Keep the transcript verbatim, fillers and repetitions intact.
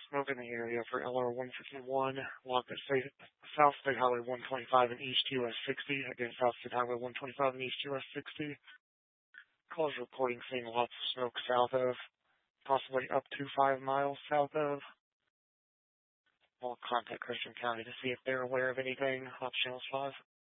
smoke in the area for L R one fifty-one, locked at State, South State Highway one twenty-five and East U S sixty. Again, South State Highway one twenty-five and East U S sixty. Calls reporting seeing lots of smoke south of, possibly up to five miles south of. I'll contact Christian County to see if they're aware of anything. Ops Channel five.